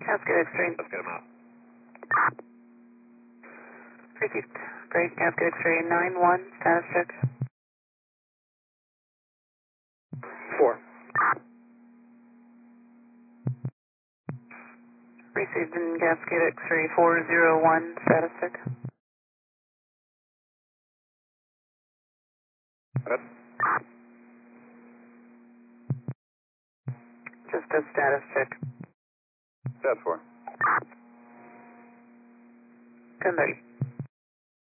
Cascade X-ray. Let's get him out. Received. Great. Cascade X-ray 9-1. Status check. 4. Received in Cascade X-ray 401. Status check. Good. Just a status check. Status 4. 1030.